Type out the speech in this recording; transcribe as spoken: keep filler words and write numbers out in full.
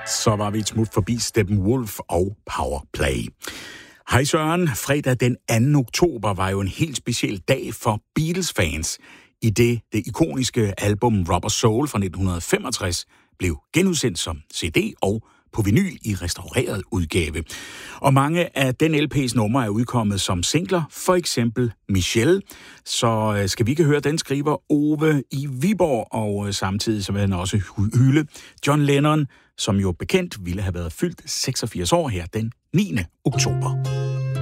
Så var vi et smut forbi Steppenwolf og Powerplay. Hej Søren, fredag den anden oktober var jo en helt speciel dag for Beatles-fans, i det det ikoniske album Rubber Soul fra nitten femogtres blev genudsendt som C D og på vinyl i restaureret udgave. Og mange af den L P's numre er udkommet som singler, for eksempel Michelle. Så skal vi ikke høre den skriver Ove i Viborg, og samtidig så vil han også hylde John Lennon, som jo bekendt ville have været fyldt seksogfirs år her den niende oktober.